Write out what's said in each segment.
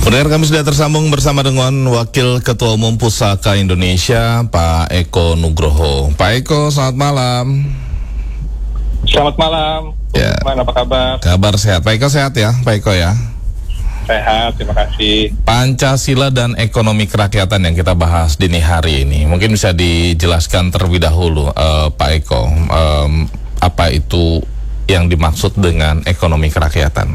Pendengar, kami sudah tersambung bersama dengan Wakil Ketua Umum Pusaka Indonesia, Pak Eko Nugroho. Pak Eko, selamat malam. Selamat malam. Ya. Apa kabar? Kabar sehat. Pak Eko sehat ya, Pak Eko ya? Sehat, terima kasih. Pancasila dan ekonomi kerakyatan yang kita bahas dini hari ini, mungkin bisa dijelaskan terlebih dahulu, Pak Eko, apa itu yang dimaksud dengan ekonomi kerakyatan?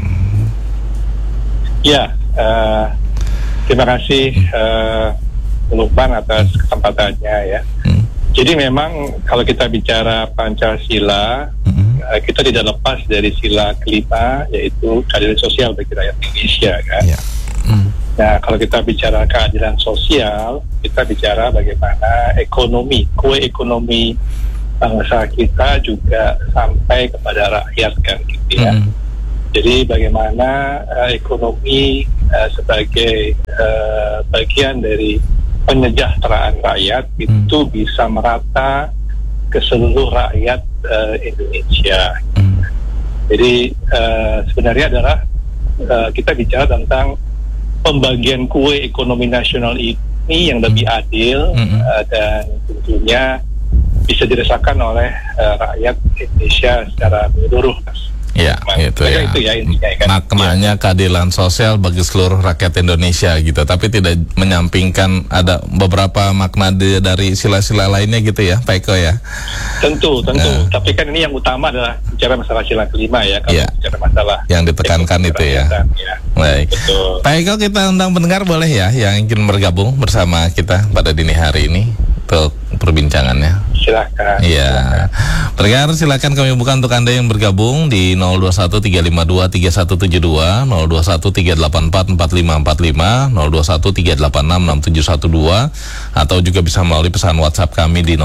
Ya, terima kasih Lukman atas kesempatannya ya. Jadi memang kalau kita bicara Pancasila, kita tidak lepas dari sila kelima, yaitu keadilan sosial bagi rakyat Indonesia kan. Ya. Nah, kalau kita bicara keadilan sosial, kita bicara bagaimana ekonomi, kue ekonomi bangsa kita juga sampai kepada rakyat kan gitu ya. Jadi bagaimana ekonomi sebagai bagian dari penyejahteraan rakyat itu bisa merata ke seluruh rakyat Indonesia. Jadi sebenarnya adalah kita bicara tentang pembagian kue ekonomi nasional ini yang lebih adil dan tentunya bisa dirasakan oleh rakyat Indonesia secara menyeluruh. Ya, itu ya. Itu ya intinya kan. Maknanya keadilan sosial bagi seluruh rakyat Indonesia gitu, tapi tidak menyampingkan ada beberapa makna dari sila-sila lainnya gitu ya, Pak Eko ya. Tentu. Tapi kan ini yang utama adalah bicara masalah sila kelima ya, kalau bicara masalah yang ditekankan itu ya. Baik. Betul. Pak Eko, kita undang pendengar boleh ya yang ingin bergabung bersama kita pada dini hari ini untuk perbincangannya. Silakan. Iya. Pendengar, silakan kami buka untuk Anda yang bergabung di 0213523172, 0213844545, 0213866712, atau juga bisa melalui pesan WhatsApp kami di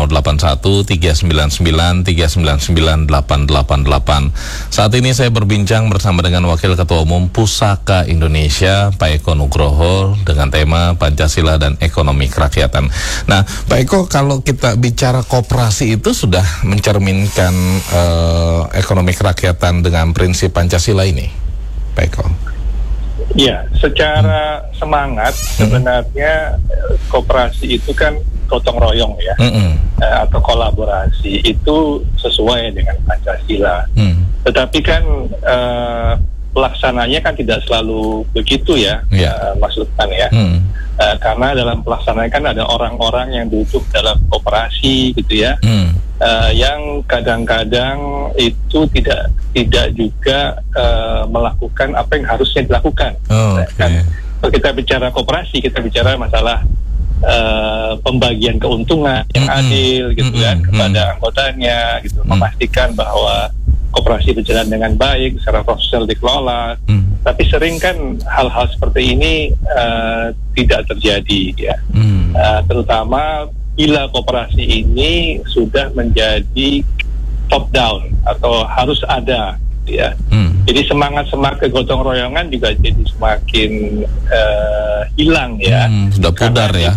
081399399888. Saat ini saya berbincang bersama dengan Wakil Ketua Umum Pusaka Indonesia, Pak Eko Nugroho, dengan tema Pancasila dan ekonomi kerakyatan. Nah, Pak Eko, kalau kita bicara koperasi itu sudah mencerminkan ekonomi kerakyatan dengan prinsip Pancasila ini, Pak Eko? Iya, secara semangat sebenarnya koperasi itu kan gotong royong ya, atau kolaborasi itu sesuai dengan Pancasila. Tetapi kan pelaksananya kan tidak selalu begitu ya, maksudkan ya. Karena dalam pelaksanaan kan ada orang-orang yang duduk dalam koperasi gitu ya, yang kadang-kadang itu tidak juga melakukan apa yang harusnya dilakukan. Kan, kalau kita bicara koperasi, kita bicara masalah pembagian keuntungan yang adil gitu kan kepada anggotanya, gitu, memastikan bahwa koperasi berjalan dengan baik, secara profesional dikelola. Tapi sering kan hal-hal seperti ini tidak terjadi ya. Terutama bila koperasi ini sudah menjadi top down atau harus ada ya. Jadi semangat gotong royongan juga jadi semakin hilang ya. Sudah pudar ya.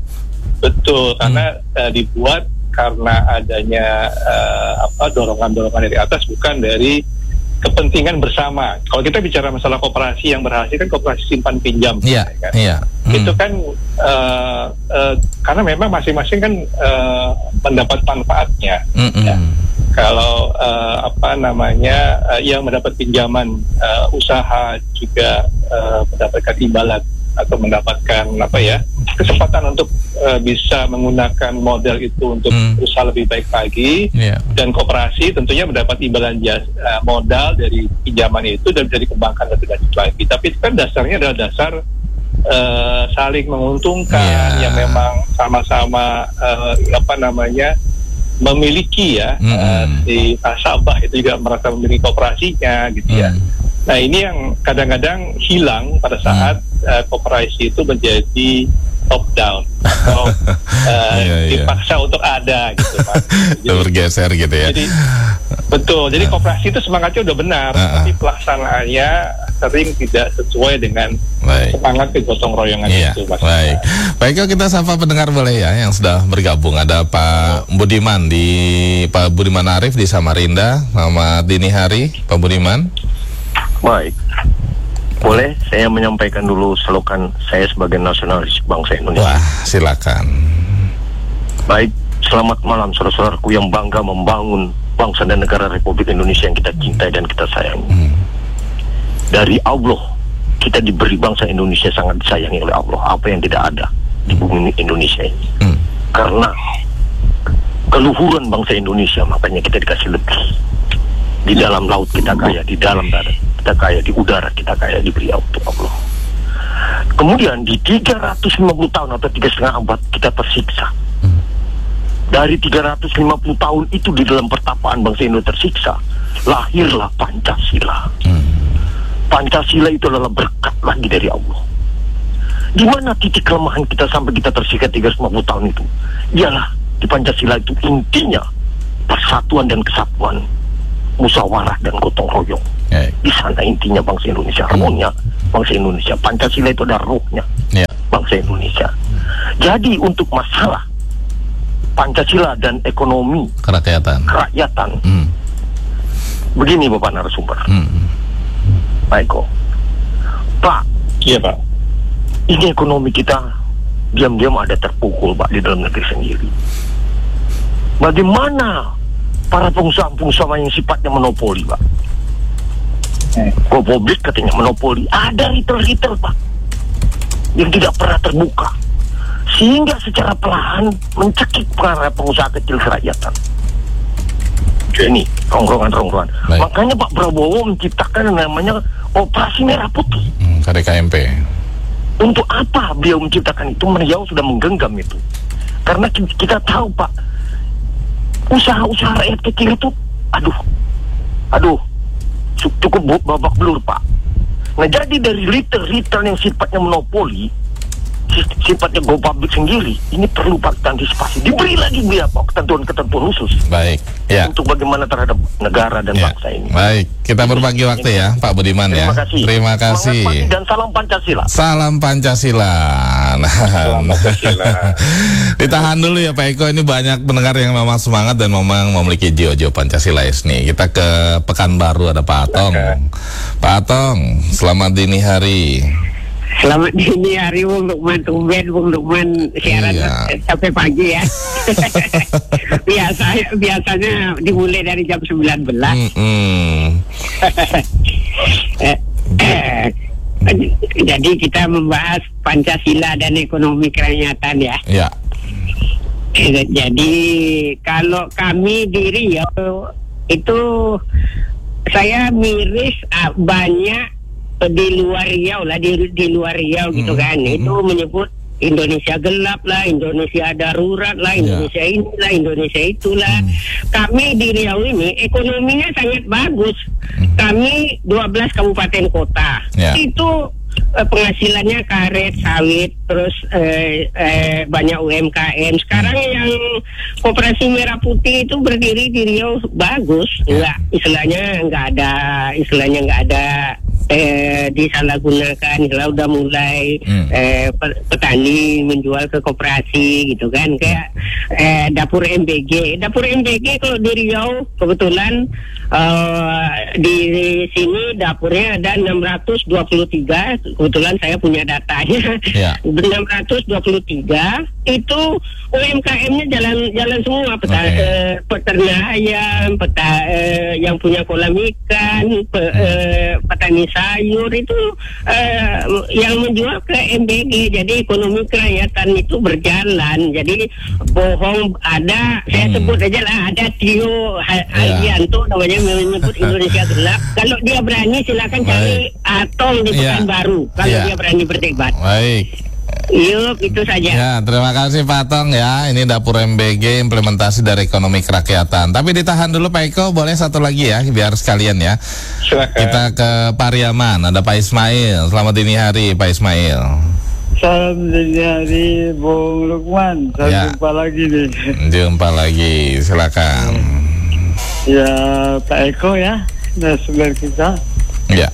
Dibuat karena adanya dorongan-dorongan dari atas, bukan dari kepentingan bersama. Kalau kita bicara masalah koperasi yang berhasil kan koperasi simpan pinjam, kan? Itu kan karena memang masing-masing kan mendapat manfaatnya. Ya. Kalau yang mendapat pinjaman usaha juga mendapatkan imbalan atau mendapatkan kesempatan untuk bisa menggunakan modal itu untuk usaha lebih baik lagi, dan koperasi tentunya mendapat imbalan modal dari pinjaman itu dan bisa dikembangkan lebih lanjut lagi. Tapi itu kan dasarnya adalah dasar saling menguntungkan, yang memang sama-sama memiliki ya, si nasabah itu juga merasa memiliki koperasinya gitu ya. Nah, ini yang kadang-kadang hilang pada saat koperasi itu menjadi top down atau dipaksa untuk ada gitu, Pak. Jadi, bergeser gitu ya. Jadi betul. Jadi koperasi itu semangatnya udah benar, tapi pelaksanaannya sering tidak sesuai dengan semangat kegotong royongan itu, Mas. Baik. Baik, kita sapa pendengar boleh ya yang sudah bergabung. Ada Pak Budiman Pak Budiman Arif di Samarinda. Selamat dini hari, Pak Budiman. Baik. Boleh saya menyampaikan dulu slogan saya sebagai nasionalis bangsa Indonesia? Wah, silakan. Baik, selamat malam saudara-saudaraku yang bangga membangun bangsa dan negara Republik Indonesia yang kita cintai dan kita sayangi. Dari Allah, kita diberi bangsa Indonesia sangat disayangi oleh Allah. Apa yang tidak ada di bumi Indonesia ini. Karena keluhuran bangsa Indonesia, makanya kita dikasih lebih. Di dalam laut kita kaya, di dalam darat kita kaya, di udara kita kaya, diberi untuk Allah. Kemudian di 350 tahun atau 3,5 abad kita tersiksa. Dari 350 tahun itu di dalam pertapaan bangsa Indonesia tersiksa, lahirlah Pancasila. Pancasila itu adalah berkat lagi dari Allah. Di mana titik kelemahan kita sampai kita tersiksa 350 tahun itu? Ialah di Pancasila itu intinya persatuan dan kesatuan, musyawarah dan gotong royong. Di sana intinya bangsa Indonesia, harmonia bangsa Indonesia. Pancasila itu ada rohnya bangsa Indonesia. Jadi untuk masalah Pancasila dan ekonomi kerakyatan, begini Bapak narasumber, Pak Eko, Pak. Iya Pak. Ini ekonomi kita diam-diam ada terpukul Pak di dalam negeri sendiri. Bagaimana para pengusaha-pengusaha yang sifatnya monopoli Pak? Publik katanya monopoli. Ada retail Pak yang tidak pernah terbuka, sehingga secara perlahan mencekik para pengusaha kecil kerakyatan. Ini rongrongan. Makanya Pak Prabowo menciptakan yang namanya Operasi Merah Putih. KDKMP. Untuk apa beliau menciptakan itu? Beliau sudah menggenggam itu. Karena kita tahu Pak, usaha-usaha rakyat kecil itu, aduh, cukup babak belur Pak. Nah jadi dari retail yang sifatnya monopoli, sifatnya go public sendiri, ini perlu Pak antisipasi. Diberi lagi dia Pak ketentuan-ketentuan khusus. Baik, ya. Untuk bagaimana terhadap negara dan bangsa ini. Baik, kita berbagi waktu ya Pak Budiman ya. Terima kasih. Dan salam Pancasila. Salam Pancasila. Salam Pancasila. Ditahan dulu ya Pak Eko, ini banyak pendengar yang memang semangat dan memang memiliki jiwa-jiwa Pancasila nih. Kita ke Pekanbaru, ada Pak Atong. Pak Atong, selamat dini hari. Selamat dini hari Bung Lukman, Bung Lukman siaran sampai pagi ya. Biasanya dimulai dari jam 19. Jadi kita membahas Pancasila dan ekonomi kerakyatan ya. Ya. Jadi kalau kami di Riau itu saya miris banyak di luar Riau lah, di luar Riau gitu kan. Itu menyebut Indonesia gelap lah, Indonesia darurat lah, Indonesia inilah, Indonesia itulah. Kami di Riau ini ekonominya sangat bagus. Kami 12 kabupaten kota. Itu penghasilannya karet, sawit, terus banyak UMKM. Sekarang yang Koperasi Merah Putih itu berdiri di Riau bagus. Istilahnya nggak ada disalahgunakan. Kalau udah mulai petani menjual ke koperasi gitu kan, kayak dapur MBG kalau di Riau kebetulan di sini dapurnya ada 623, kebetulan saya punya datanya. 623 itu UMKM-nya jalan semua, peternak ayam, yang punya kolam ikan, petani sayur itu yang menjual ke MBG. Jadi ekonomi kerakyatan itu berjalan. Jadi bohong ada, saya sebut aja lah, ada Tio Hajianto namanya, menyebut Indonesia gelap. Kalau dia berani silakan cari Atong di Pekanbaru kalau dia berani berdebat. Baik. Yuk, itu saja. Ya, terima kasih Pak Tong ya. Ini dapur MBG, implementasi dari ekonomi kerakyatan. Tapi ditahan dulu Pak Eko, boleh satu lagi ya, biar sekalian ya. Silakan. Kita ke Pariaman, ada Pak Ismail. Selamat dini hari Pak Ismail. Salam dini hari Bung Lukman. Jumpa lagi nih. Jumpa lagi, silakan. Ya Pak Eko ya, narasumber kita. Ya.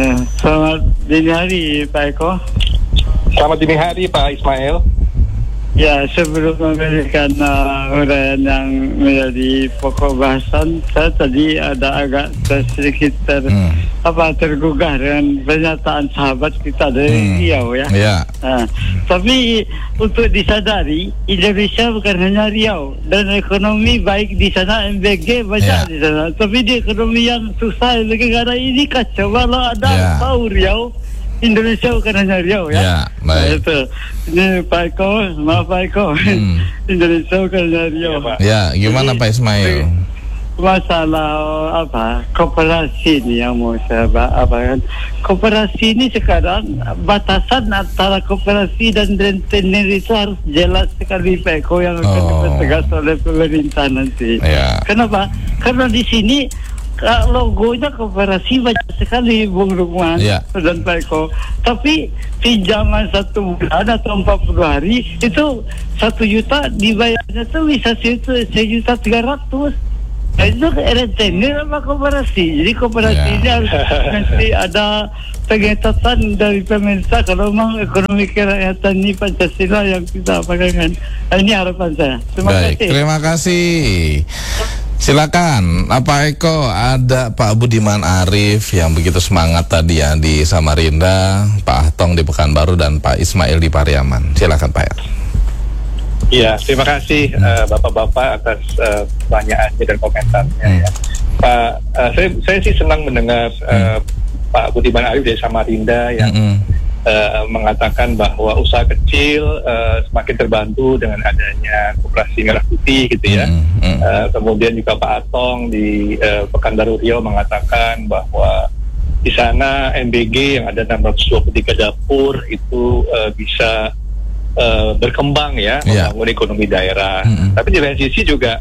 Selamat dini hari Pak Eko. Selamat dini hari Pak Ismail. Ya, sebelum memberikan uraian yang menjadi pokok bahasan, saya tadi ada agak sedikit tergugah dengan pernyataan sahabat kita dari Riau ya. Ya. Tapi untuk disadari, Indonesia bukan hanya Riau, dan ekonomi baik di sana, MBG banyak di sana. Tapi di ekonomi yang susah negara ini kacau. Kalau ada tahu Riau, Indonesia bukan hanya Riau ya. Ya, baik. Itu. Ini Pak Eko, maaf Pak Eko. Indonesia bukan hanya Riau. Ya, gimana Pak Ismail? Masalah koperasi ini yang mau saya kan. Koperasi ini sekarang batasan antara koperasi dan rentenir itu harus jelas sekali Pak Eko, yang akan dipertegas oleh pemerintah nanti. Kenapa? Karena di sini logonya koperasi banyak sekali Bung Lukman dan Pak Eko. Tapi pinjaman 1 bulan atau 40 hari itu 1 juta dibayarnya tuh bisa 1.300.000. Nah, itu rentenir apa koperasi. Jadi koperasi ini harus nanti ada pengetatan dari pemerintah kalau memang ekonomi kerakyatan ini Pancasila yang kita pegangan. Nah, ini harapan saya. Terima kasih. Silakan, Pak Eko. Ada Pak Budiman Arif yang begitu semangat tadi ya di Samarinda, Pak Ahtong di Pekanbaru, dan Pak Ismail di Pariaman. Silakan Pak. Ya, terima kasih Bapak-Bapak atas pertanyaannya dan komentarnya ya. Pak, saya sih senang mendengar Pak Budiman Arif dari Samarinda yang mengatakan bahwa usaha kecil semakin terbantu dengan adanya Koperasi Merah Putih gitu ya. Kemudian juga Pak Atong di Pekanbaru Riau mengatakan bahwa di sana MBG yang ada 623 dapur itu bisa berkembang ya, membangun ekonomi daerah. Tapi di lain sisi juga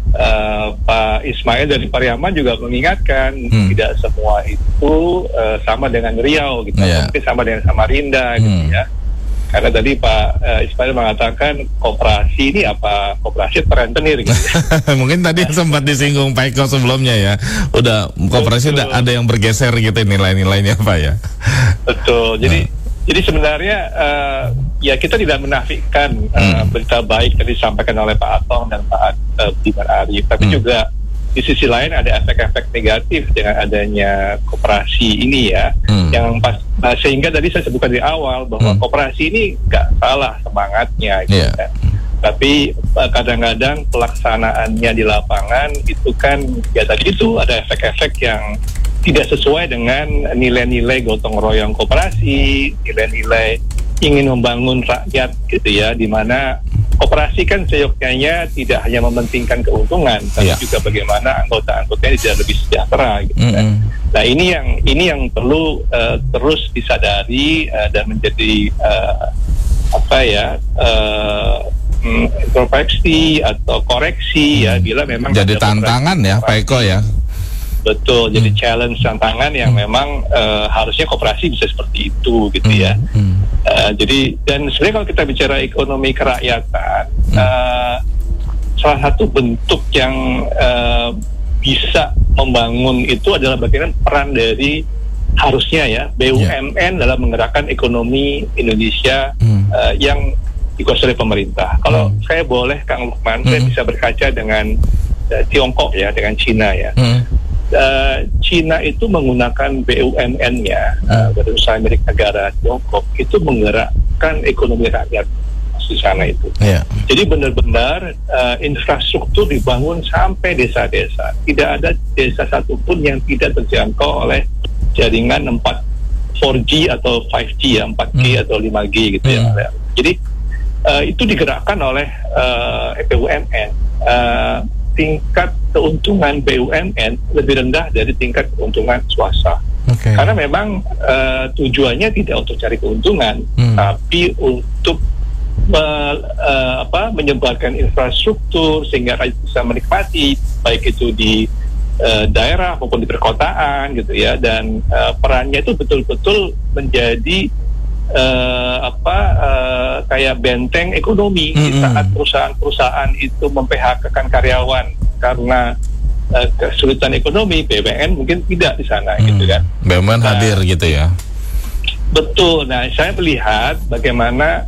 Pak Ismail dari Pariaman juga mengingatkan tidak semua itu sama dengan Riau gitu, mungkin sama dengan Samarinda gitu ya. Karena tadi Pak Ismail mengatakan koperasi ini apa, koperasi rentenir gitu. Mungkin tadi sempat disinggung Pak Eko sebelumnya ya. Udah koperasi udah ada yang bergeser gitu nilai-nilainya Pak ya. Betul. Jadi sebenarnya ya kita tidak menafikan berita baik tadi disampaikan oleh Pak Atong dan Pak Budiman Arif, tapi juga di sisi lain ada efek-efek negatif dengan adanya koperasi ini ya, yang sehingga tadi saya sebutkan di awal bahwa koperasi ini nggak salah semangatnya gitu kan. Tapi kadang-kadang pelaksanaannya di lapangan itu kan ya tadi itu ada efek-efek yang tidak sesuai dengan nilai-nilai gotong royong koperasi, nilai-nilai ingin membangun rakyat gitu ya, di mana koperasi kan seyogyanya tidak hanya mementingkan keuntungan, tapi juga bagaimana anggota-anggotanya tidak lebih sejahtera gitu kan. Nah ini yang perlu terus disadari dan menjadi introspeksi atau koreksi ya, bila memang jadi tantangan ya Pak Eko ya. Betul, jadi challenge, tantangan yang memang harusnya koperasi bisa seperti itu gitu ya. Jadi dan sebenarnya kalau kita bicara ekonomi kerakyatan, salah satu bentuk yang bisa membangun itu adalah bagaimana peran dari harusnya ya BUMN dalam menggerakkan ekonomi Indonesia yang dikuasai oleh pemerintah. Kalau saya boleh Kang Lukman, saya bisa berkaca dengan Tiongkok ya, dengan Cina ya. Cina itu menggunakan BUMN-nya, Badan Usaha Milik Negara Tiongkok, itu menggerakkan ekonomi rakyat di sana itu. Jadi benar-benar infrastruktur dibangun sampai desa-desa. Tidak ada desa satupun yang tidak terjangkau oleh jaringan 4G atau 5G ya, 4G atau 5G gitu ya. Jadi itu digerakkan oleh BUMN. Tingkat keuntungan BUMN lebih rendah dari tingkat keuntungan swasta. Karena memang tujuannya tidak untuk cari keuntungan, tapi untuk menyebarkan infrastruktur sehingga rakyat bisa menikmati, baik itu di daerah maupun di perkotaan gitu ya. Dan perannya itu betul-betul menjadi kayak benteng ekonomi di saat perusahaan-perusahaan itu mem-PHK-kan karyawan karena kesulitan ekonomi. BUMN mungkin tidak di sana gitu kan. BUMN hadir gitu ya. Betul. Nah, saya melihat bagaimana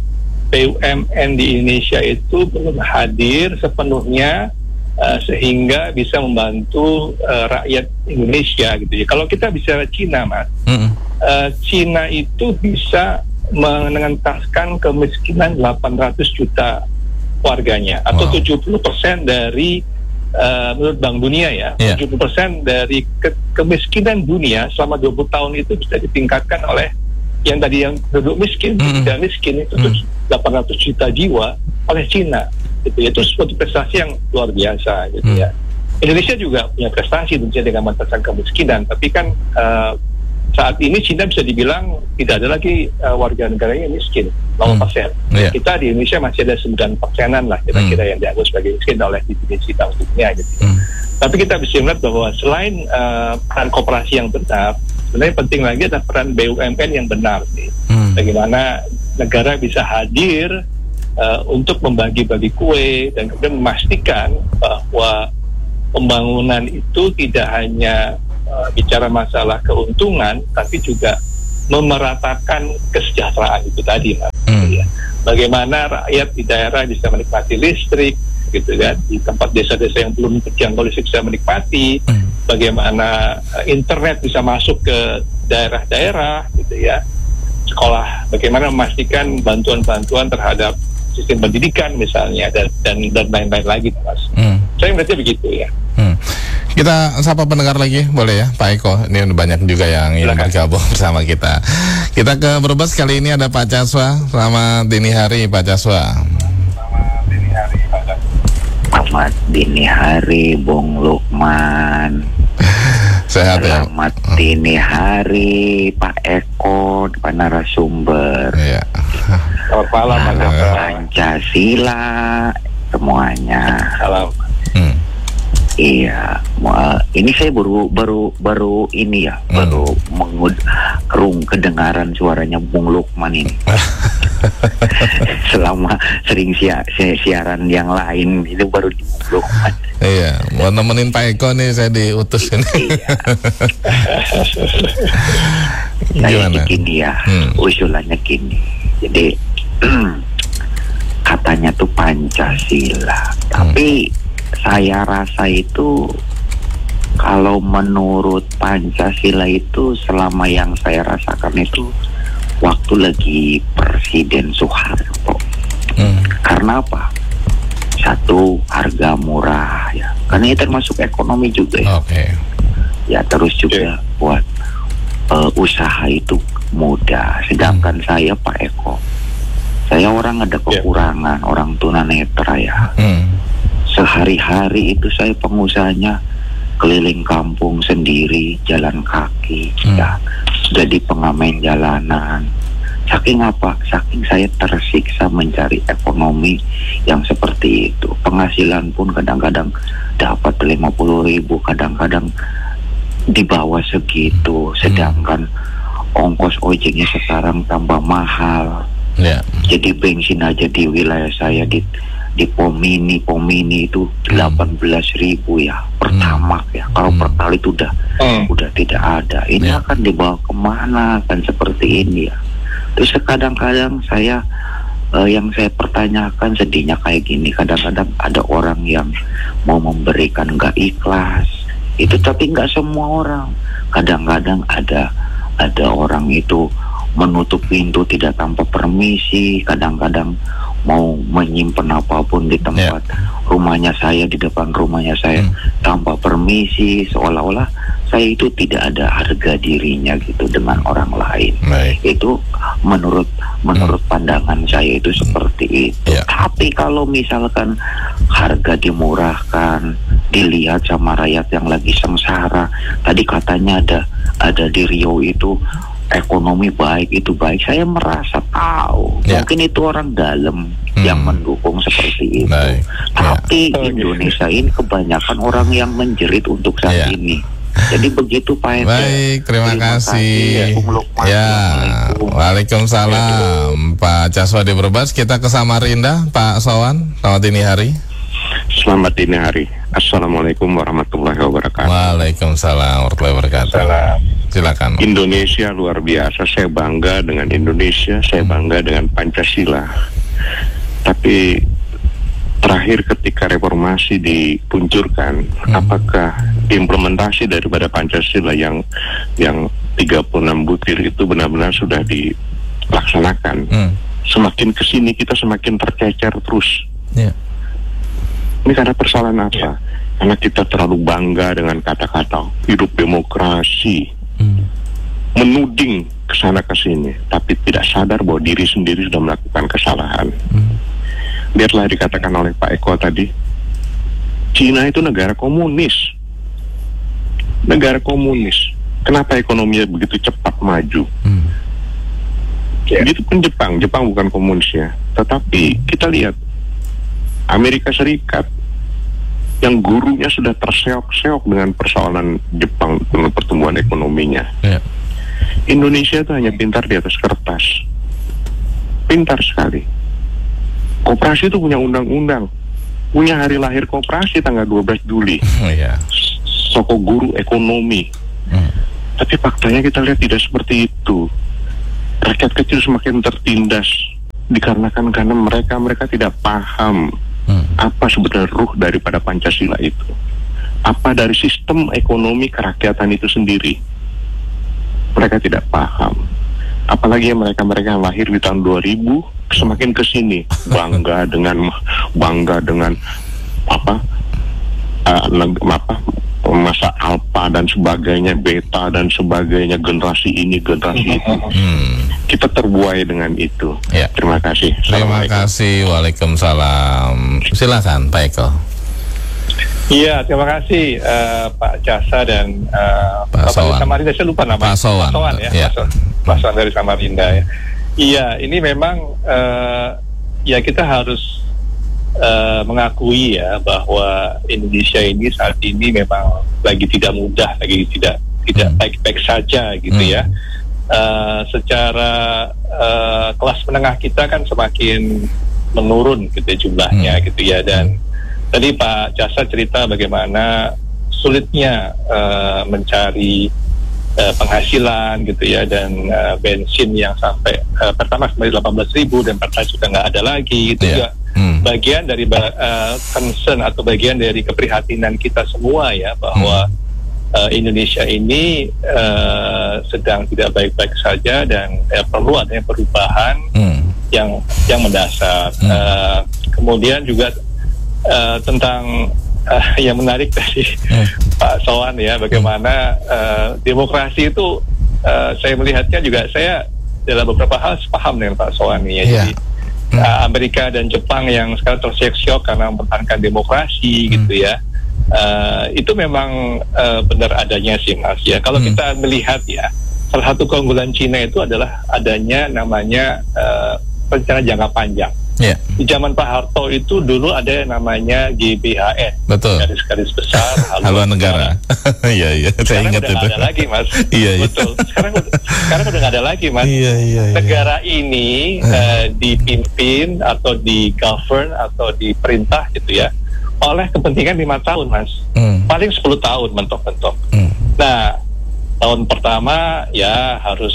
BUMN di Indonesia itu belum hadir sepenuhnya sehingga bisa membantu rakyat Indonesia gitu ya. Kalau kita bicara Cina, Mas, Cina itu bisa mengentaskan kemiskinan 800 juta warganya, atau 70% dari menurut Bank Dunia ya, 70% dari kemiskinan dunia selama 20 tahun itu bisa ditingkatkan oleh yang tadi yang duduk miskin, tidak miskin itu 800 juta jiwa oleh Cina. Gitu. Itu suatu prestasi yang luar biasa gitu ya. Indonesia juga punya prestasi tentunya dengan mengentaskan kemiskinan, tapi kan saat ini Cina bisa dibilang tidak ada lagi warga negaranya miskin, 0%. Kita di Indonesia masih ada 9%-an lah kira-kira yang dianggap sebagai miskin oleh definisi Bank Dunia gitu. Tapi kita bisa melihat bahwa selain peran koperasi yang benar, sebenarnya penting lagi ada peran BUMN yang benar nih. Bagaimana negara bisa hadir untuk membagi-bagi kue dan kemudian memastikan bahwa pembangunan itu tidak hanya bicara masalah keuntungan, tapi juga memeratakan kesejahteraan itu tadi, Mas. Ya. Bagaimana rakyat di daerah bisa menikmati listrik, gitu kan, di tempat desa-desa yang belum terjangkau listrik bisa menikmati, bagaimana internet bisa masuk ke daerah-daerah, gitu ya, sekolah, bagaimana memastikan bantuan-bantuan terhadap sistem pendidikan misalnya dan lain-lain lagi, Mas. Saya melihatnya begitu ya. Kita sapa pendengar lagi, boleh ya Pak Eko? Ini banyak juga yang ingin bergabung bersama kita. Kita ke Brebes, kali ini ada Pak Caswa. Selamat dini hari Pak Caswa. Selamat dini hari Bung Lukman. Sehat ya. Selamat dini hari Pak Eko, Pak narasumber. Iya. Selamat malam Pak Pancasila semuanya. Salam. Iya, ini saya baru ini ya, baru kedengaran suaranya Bung Lukman ini. Selama sering siaran yang lain itu baru di Bung Lukman. Iya, mau nemenin Pak Eko nih, saya diutus ini. Saya gini ya, usulannya gini. Jadi katanya tuh Pancasila, tapi saya rasa itu kalau menurut Pancasila itu selama yang saya rasakan itu waktu lagi Presiden Soeharto. Karena apa? Satu, harga murah ya, karena ini termasuk ekonomi juga ya. Ya terus juga buat usaha itu mudah. Sedangkan saya Pak Eko, saya orang ada kekurangan, orang tunanetra ya. Sehari-hari itu saya pengusahanya keliling kampung sendiri, jalan kaki, ya, jadi pengamen jalanan. Saking apa? Saking saya tersiksa mencari ekonomi yang seperti itu. Penghasilan pun kadang-kadang dapat 50.000, kadang-kadang di bawah segitu. Sedangkan ongkos ojeknya sekarang tambah mahal. Jadi bensin aja di wilayah saya di pom mini itu 18.000 ya pertama ya. Kalau pertalite itu udah tidak ada. Ini akan dibawa kemana kan seperti ini ya. Terus kadang-kadang saya yang saya pertanyakan sedihnya kayak gini, kadang-kadang ada orang yang mau memberikan nggak ikhlas itu, tapi nggak semua orang. Kadang-kadang ada orang itu menutup pintu tidak tanpa permisi, kadang-kadang mau menyimpan apapun di tempat rumahnya saya, di depan rumahnya saya tanpa permisi, seolah-olah saya itu tidak ada harga dirinya gitu dengan orang lain. Itu menurut pandangan saya itu seperti itu. Tapi kalau misalkan harga dimurahkan, dilihat sama rakyat yang lagi sengsara, tadi katanya ada di Riau itu ekonomi baik, itu baik. Saya merasa tahu mungkin itu orang dalam yang mendukung seperti itu. Tapi Indonesia ini kebanyakan orang yang menjerit untuk saat ini. Jadi begitu Pak Eko. Baik, terima kasih. Waalaikumsalam Pak Caswa di Brebes. Kita ke Samarinda, Pak Sawan. Selamat dini hari. Selamat dini hari. Assalamualaikum warahmatullahi wabarakatuh. Waalaikumsalam warahmatullahi wabarakatuh. Silakan. Indonesia luar biasa. Saya bangga dengan Indonesia. Saya bangga dengan Pancasila. Tapi terakhir ketika reformasi diluncurkan, apakah implementasi daripada Pancasila yang 36 butir itu benar-benar sudah dilaksanakan? Semakin kesini kita semakin tercecer terus. Ini karena persoalan apa? Karena kita terlalu bangga dengan kata-kata hidup demokrasi, menuding kesana kesini, tapi tidak sadar bahwa diri sendiri sudah melakukan kesalahan. Lihatlah dikatakan oleh Pak Eko tadi, Cina itu negara komunis. Negara komunis. Kenapa ekonominya begitu cepat maju? Itu pun Jepang bukan komunis ya. Tetapi kita lihat Amerika Serikat yang gurunya sudah terseok-seok dengan persoalan Jepang dengan pertumbuhan ekonominya. Indonesia itu hanya pintar di atas kertas. Pintar sekali. Koperasi itu punya undang-undang, punya hari lahir koperasi tanggal 12 Juli. Soko guru ekonomi. Tapi faktanya kita lihat tidak seperti itu. Rakyat kecil semakin tertindas dikarenakan karena mereka tidak paham apa sebenarnya ruh daripada Pancasila itu. Apa dari sistem ekonomi kerakyatan itu sendiri. Mereka tidak paham. Apalagi mereka yang lahir di tahun 2000 semakin kesini bangga dengan masa alfa dan sebagainya, beta dan sebagainya, generasi ini generasi itu. Kita terbuai dengan itu. Terima kasih. Terima kasih. Waalaikumsalam. Silakan Pak Eko. Iya, terima kasih Pak Jasa dan Pak dari Samarinda. Saya lupa nama. Pak Sowan ya. Pak Sowan dari Samarinda ya. Iya, ini memang ya kita harus mengakui ya bahwa Indonesia ini saat ini memang lagi tidak mudah, lagi tidak baik-baik saja gitu ya. Secara kelas menengah kita kan semakin menurun gitu ya, jumlahnya gitu ya. Dan tadi Pak Jasa cerita bagaimana sulitnya mencari penghasilan gitu ya, dan bensin yang sampai pertama kembali 18.000 dan pertalite sudah nggak ada lagi gitu ya. Bagian dari concern atau bagian dari keprihatinan kita semua ya, bahwa Indonesia ini sedang tidak baik-baik saja dan perlu adanya perubahan yang mendasar. Kemudian juga tentang yang menarik dari Pak Sowan ya, bagaimana demokrasi itu saya melihatnya juga, saya dalam beberapa hal sepaham dengan Pak Sowan ya. Jadi Amerika dan Jepang yang sekarang terseok-seok karena mempertahankan demokrasi gitu ya, itu memang benar adanya sih Mas ya. Kalau kita melihat ya, salah satu keunggulan Cina itu adalah adanya namanya rencana jangka panjang. Di zaman Pak Harto itu dulu ada yang namanya GBHN, garis-garis besar haluan negara. Iya, saya ingat itu. Sekarang udah nggak ada lagi Mas. Betul. Sekarang udah nggak ada lagi Mas. Negara ini dipimpin atau di-govern atau diperintah gitu ya oleh kepentingan 5 tahun Mas. Paling 10 tahun mentok-mentok. Nah, tahun pertama ya harus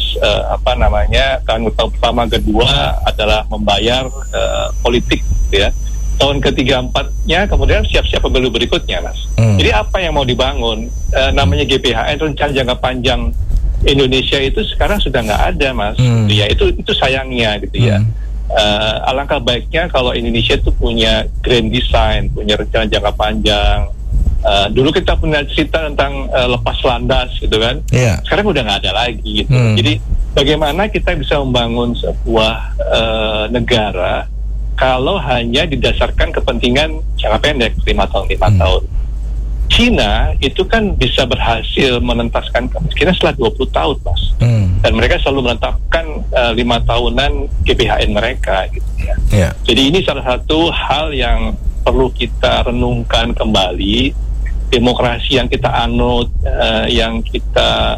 tahun pertama kedua adalah membayar politik gitu ya. Tahun ketiga empatnya kemudian siap-siap pemilu berikutnya Mas. Jadi apa yang mau dibangun namanya GPHN, rencana jangka panjang Indonesia itu sekarang sudah nggak ada Mas. Ya itu sayangnya gitu ya. Alangkah baiknya kalau Indonesia itu punya grand design, punya rencana jangka panjang. Dulu kita punya cerita tentang lepas landas gitu kan. Sekarang udah nggak ada lagi gitu. Jadi bagaimana kita bisa membangun sebuah negara kalau hanya didasarkan kepentingan jangka pendek 5 tahun. Cina itu kan bisa berhasil menentaskan kemiskinan setelah 20 tahun Mas. Dan mereka selalu menetapkan 5 tahunan GPHN mereka gitu ya. Jadi ini salah satu hal yang perlu kita renungkan kembali. Demokrasi yang kita anut, yang kita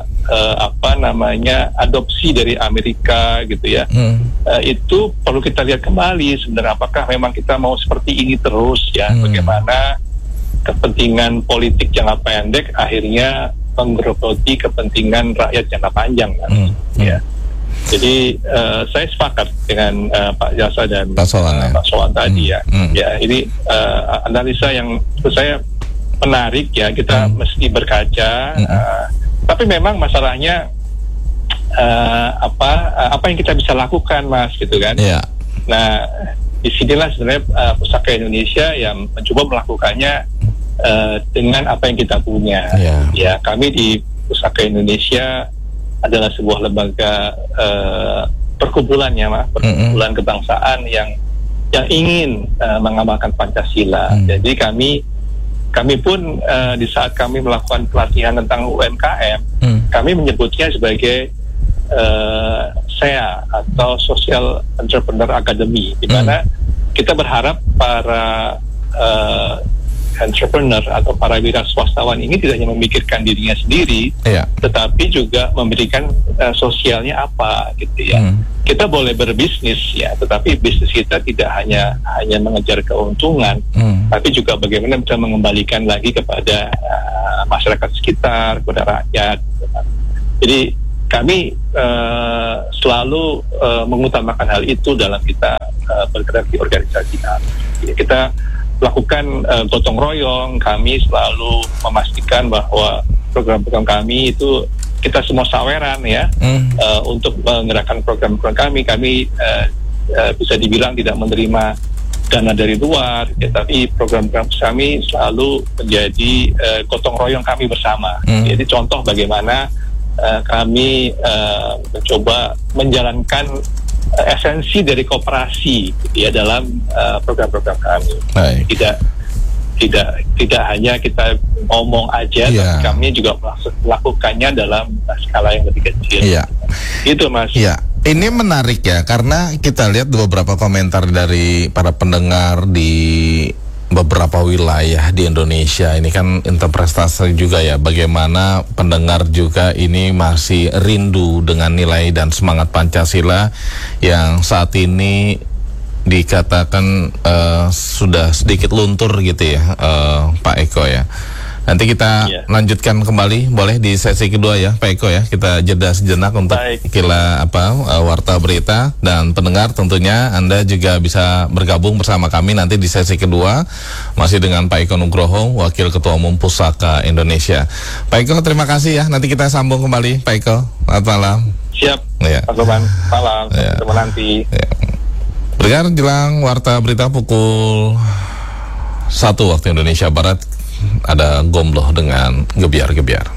adopsi dari Amerika gitu ya, itu perlu kita lihat kembali sebenarnya apakah memang kita mau seperti ini terus ya. Bagaimana kepentingan politik jangka pendek akhirnya menggerogoti kepentingan rakyat jangka panjang kan. Jadi saya sepakat dengan Pak Jasa dan Pak Sowan tadi ya. Ya, ini analisa yang menurut saya menarik ya. Kita mesti berkaca. Tapi memang masalahnya apa yang kita bisa lakukan, Mas, gitu kan? Yeah. Nah, disinilah sebenarnya Pusaka Indonesia yang mencoba melakukannya dengan apa yang kita punya. Ya, kami di Pusaka Indonesia adalah sebuah lembaga perkumpulan ya, Mas, perkumpulan kebangsaan yang ingin mengamalkan Pancasila. Jadi kami pun di saat kami melakukan pelatihan tentang UMKM, kami menyebutnya sebagai SEA atau Social Entrepreneur Academy, di mana kita berharap para entrepreneur atau para wira swastawan ini tidak hanya memikirkan dirinya sendiri, tetapi juga memberikan sosialnya apa, gitu ya. Kita boleh berbisnis ya, tetapi bisnis kita tidak hanya mengejar keuntungan, tapi juga bagaimana bisa mengembalikan lagi kepada masyarakat sekitar, kepada rakyat. Jadi kami selalu mengutamakan hal itu dalam kita bergerak di organisasi kami. Jadi kita lakukan gotong royong, kami selalu memastikan bahwa program-program kami itu kita semua saweran ya, untuk menggerakkan program-program kami bisa dibilang tidak menerima dana dari luar, ya, tapi program-program kami selalu menjadi gotong royong kami bersama. Jadi contoh bagaimana kami mencoba menjalankan esensi dari koperasi gitu ya dalam program-program kami. Tidak hanya kita ngomong aja, tapi kami juga melakukannya dalam skala yang lebih kecil. Gitu, Mas. Ini menarik ya, karena kita lihat beberapa komentar dari para pendengar di beberapa wilayah di Indonesia. Ini kan interpretasi juga ya, bagaimana pendengar juga ini masih rindu dengan nilai dan semangat Pancasila yang saat ini dikatakan sudah sedikit luntur gitu ya, Pak Eko ya. Nanti kita lanjutkan kembali, boleh di sesi kedua ya, Pak Eko ya. Kita jeda sejenak untuk warta berita, dan pendengar tentunya Anda juga bisa bergabung bersama kami nanti di sesi kedua masih dengan Pak Eko Nugroho, Wakil Ketua Umum Pusaka Indonesia. Pak Eko, terima kasih ya. Nanti kita sambung kembali, Pak Eko. Selamat malam. Siap. Pak Soban. Malam. Ketemu nanti. Dengar jelang warta berita pukul 1 waktu Indonesia Barat, ada Gombloh dengan Gebiar-Gebiar.